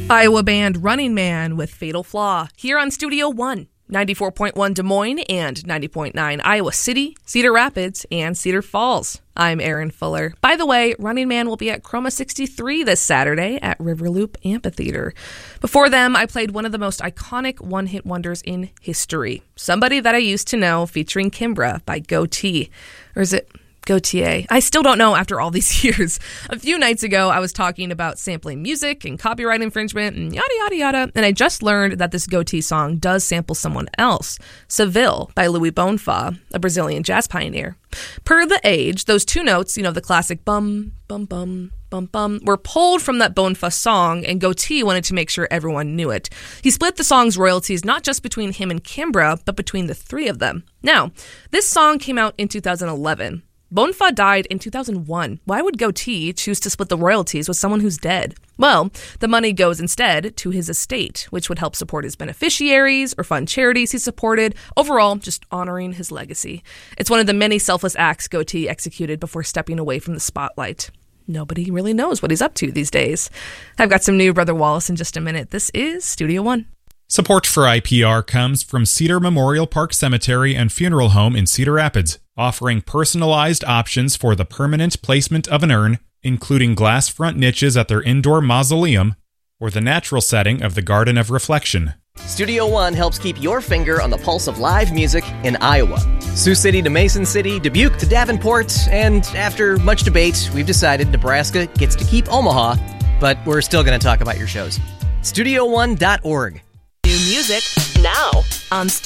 Iowa band Running Man with Fatal Flaw here on Studio One. 94.1 Des Moines and 90.9 Iowa City, Cedar Rapids, and Cedar Falls. I'm Erin Fuller. By the way, Running Man will be at Chroma 63 this Saturday at Riverloop Amphitheater. Before them, I played one of the most iconic one-hit wonders in history, Somebody That I Used to Know, featuring Kimbra by Goatee. Or is it Gautier? I still don't know after all these years. A few nights ago, I was talking about sampling music and copyright infringement and yada, yada, yada, and I just learned that this Gautier song does sample someone else, Seville by Louis Bonfa, a Brazilian jazz pioneer. Per The Age, those two notes, the classic bum, bum, bum, bum, bum, were pulled from that Bonfa song, and Gautier wanted to make sure everyone knew it. He split the song's royalties not just between him and Kimbra, but between the three of them. Now, this song came out in 2011. Bonfa died in 2001. Why would Gautier choose to split the royalties with someone who's dead? Well, the money goes instead to his estate, which would help support his beneficiaries or fund charities he supported, overall just honoring his legacy. It's one of the many selfless acts Gautier executed before stepping away from the spotlight. Nobody really knows what he's up to these days. I've got some new Brother Wallace in just a minute. This is Studio One. Support for IPR comes from Cedar Memorial Park Cemetery and Funeral Home in Cedar Rapids, offering personalized options for the permanent placement of an urn, including glass front niches at their indoor mausoleum, or the natural setting of the Garden of Reflection. Studio One helps keep your finger on the pulse of live music in Iowa. Sioux City to Mason City, Dubuque to Davenport, and after much debate, we've decided Nebraska gets to keep Omaha, but we're still going to talk about your shows. StudioOne.org. New music now on Studio